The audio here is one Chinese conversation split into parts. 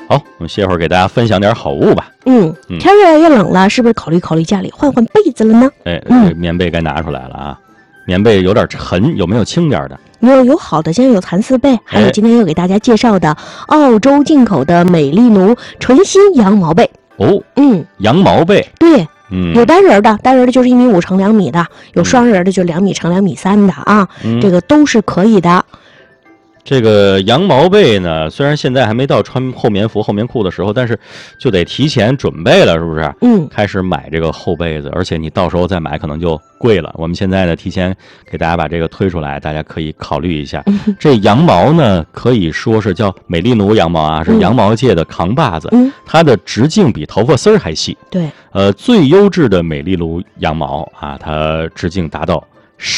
好，我们歇会儿给大家分享点好物吧。 天越来越冷了，是不是考虑家里换被子了呢？ 这棉被该拿出来了啊。棉被有点沉，有没有轻点的？ 有好的，现在有蚕丝被，还有今天要给大家介绍的澳洲进口的美丽奴纯新羊毛被。 羊毛被， 对，有单人的就是1.5米乘2米的，有双人的就2米乘2.3米的啊，这个都是可以的。 这个羊毛被呢，虽然现在还没到穿厚棉服、厚棉裤的时候，但是就得提前准备了，是不是？开始买这个厚被子，而且你到时候再买可能就贵了。我们现在呢，提前给大家把这个推出来，大家可以考虑一下。这羊毛呢，可以说是叫美丽奴羊毛啊，是羊毛界的扛把子，它的直径比头发丝儿还细。 对， 最优质的美丽奴羊毛啊，它直径达到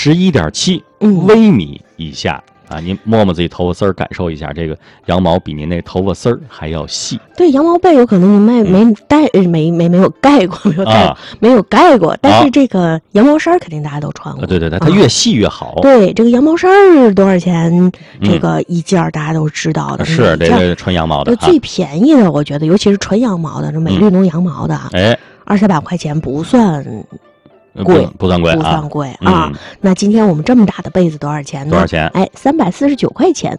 11.7微米以下。您摸摸自己头发丝儿，感受一下，这个羊毛比您那头发丝儿还要细。 对，羊毛被有可能您没有盖过，但是这个羊毛衫肯定大家都穿过。 对，它越细越好。 对，这个羊毛衫多少钱？这个一件大家都知道的。 是这纯羊毛的。 最便宜的，我觉得，尤其是纯羊毛的，这美丽奴羊毛的，200-300块钱不算贵， 不算贵啊。那今天我们这么大的被子多少钱呢？ 多少钱 ？349块钱。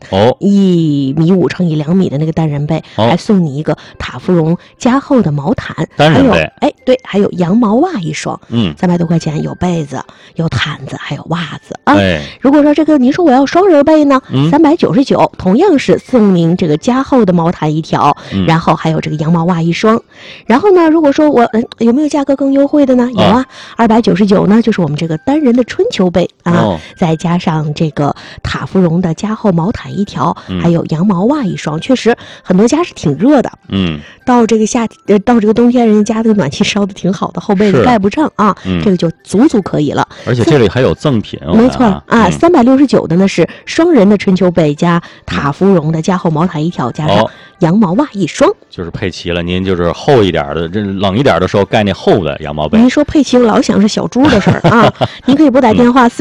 1.5 米乘以2米的那个单人被，还送你一个塔芙绒加厚的毛毯， 单人被。 对，还有羊毛袜1双，300多块钱，有被子，有毯子，还有袜子啊。如果说这个您说我要双人被呢，399，同样是送您这个加厚的毛毯1条，然后还有这个羊毛袜1双。然后呢，如果说我有没有价格更优惠的呢？有啊，299呢，就是我们这个单人的春秋被啊，再加上这个塔芙绒的加厚毛毯1条，还有羊毛袜1双。确实很多家是挺热的，到这个冬天，人家家这个暖气烧的挺好的，厚被子盖不上啊，这个就足可以了。 而且这里还有赠品， 没错啊，369的呢是双人的春秋被加塔芙绒的加厚毛毯1条，加上羊毛袜1双， 就是配齐了。您就是厚一点的，这冷一点的时候盖那厚的羊毛被。 您说配齐，我老想是小猪的事儿啊。您可以拨打电话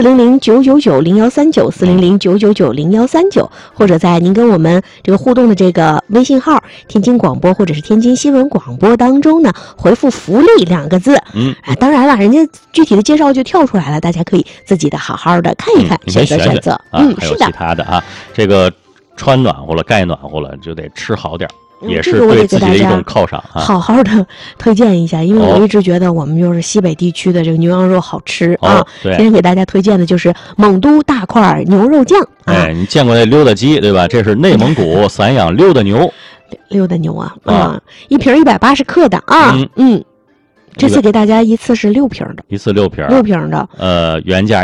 400-999-0139，400-999-0139，或者在您跟我们这个互动的这个微信号天津广播或者是天津新闻广播当中呢，回复福利2个字。当然了，人家具体的介绍就跳出来了，大家可以自己的好好的看一看，选择。 还有其他的啊，这个穿暖和了，盖暖和了，就得吃好点，也是对自己的一种犒赏啊。 好好的推荐一下，因为我一直觉得我们就是西北地区的这个牛羊肉好吃啊。今天给大家推荐的就是蒙都大块牛肉酱。 你见过那溜达鸡对吧？这是内蒙古散养溜达牛。 溜达牛啊，一瓶180克的啊，这次给大家一次是6瓶的， 一次6瓶 ，6瓶的， 原价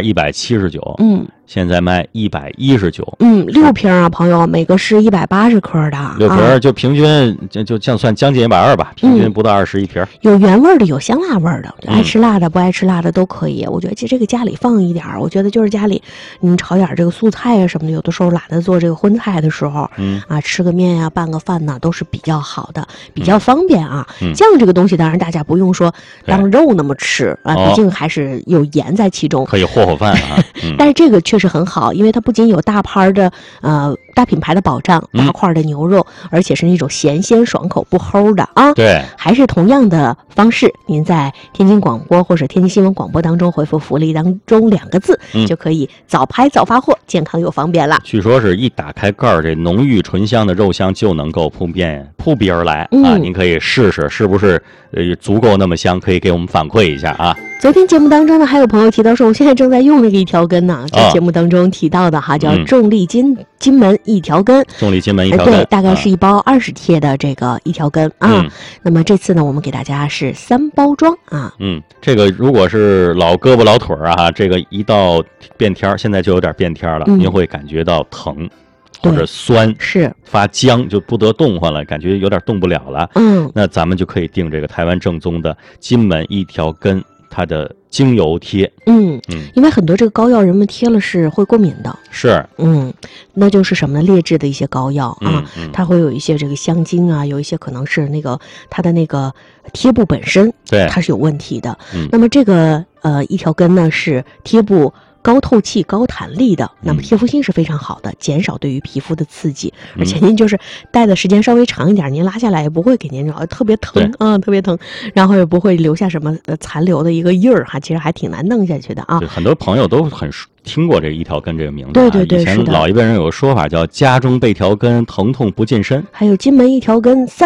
179，现在卖119。 6瓶啊，朋友，每个是180克的 ，6瓶就平均就算将近120吧，平均不到20一瓶。 有原味的，有香辣味的，爱吃辣的不爱吃辣的都可以。我觉得这个家里放一点，我觉得就是家里你炒点这个素菜啊什么的，有的时候懒得做这个荤菜的时候，吃个面呀，拌个饭呐，都是比较好的，比较方便啊。酱这个东西当然大家不用说当肉那么吃啊，毕竟还是有盐在其中， 可以和饭啊。 但是这个确实很好，因为它不仅有大牌的大品牌的保障，大块的牛肉，而且是那种咸鲜爽口不齁的啊。 对， 还是同样的方式，您在天津广播或者天津新闻广播当中回复福利当中2个字，就可以早拍早发货，健康又方便了。 据说是一打开盖儿，这浓郁醇香的肉香就能够扑鼻而来啊！您可以试试是不是足够那么香，可以给我们反馈一下啊。 昨天节目当中呢，还有朋友提到说，我现在正在用那个1条根呢，在节目当中提到的哈，叫重力金门1条根， 重力金门1条根， 对，大概是一包20贴的这个1条根啊。那么这次呢，我们给大家是3包装啊。 这个如果是老胳膊老腿啊，这个一到变天，现在就有点变天了，您会感觉到疼。或者酸是发僵，就不得动换了，感觉有点动不了了。那咱们就可以订这个台湾正宗的金门1条根，它的精油贴。 因为很多这个膏药人们贴了是会过敏的。 是。 那就是什么呢？劣质的一些膏药啊，它会有一些这个香精啊，有一些可能是那个它的那个贴布本身， 对， 它是有问题的。那么这个1条根呢是贴布高透气、高弹力的，那么贴服性是非常好的，减少对于皮肤的刺激，而且您就是戴的时间稍微长一点，您拉下来也不会给您特别疼特别疼，然后也不会留下什么残留的一个印儿哈，其实还挺难弄下去的啊。 对，很多朋友都很听过这一条根这个名字， 对对对， 以前老一辈人有个说法叫家中备条根，疼痛不近身， 还有金门一条根